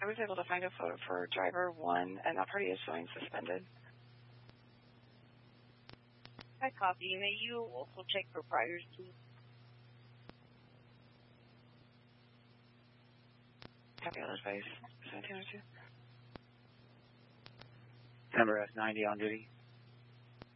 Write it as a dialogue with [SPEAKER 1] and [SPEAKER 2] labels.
[SPEAKER 1] I was able to find a photo for driver 1, and that party is showing suspended.
[SPEAKER 2] I copy. May you also check for priors, please?
[SPEAKER 1] Copy other advice. 1702.
[SPEAKER 3] December S90 on duty.